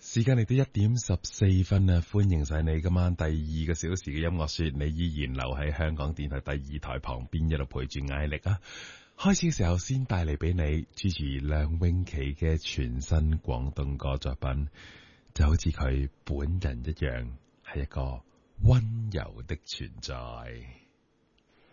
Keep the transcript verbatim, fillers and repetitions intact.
時間嚟到一點十四分啊！歡迎晒你今晚第二個小時嘅音樂說，你依然留喺香港電台第二台旁邊，一路陪住艾力啊！開始嘅時候先帶嚟俾你支持梁詠琪嘅全新廣東歌作品，就好似佢本人一樣，係一個溫柔的存在。